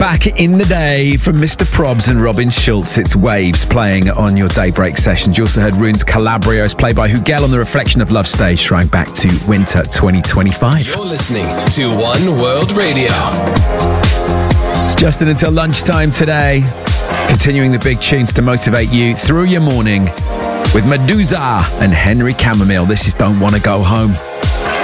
back in the day from Mr. Probs and Robin Schulz. It's Waves playing on your Daybreak sessions. You also heard Rune's Calabrios played by Hugel on the Reflection of Love stage, throwing back to winter 2025. You're listening to One World Radio. It's Justin until lunchtime today. Continuing the big tunes to motivate you through your morning with Medusa and Henry Chamomile. This is Don't Wanna Go Home.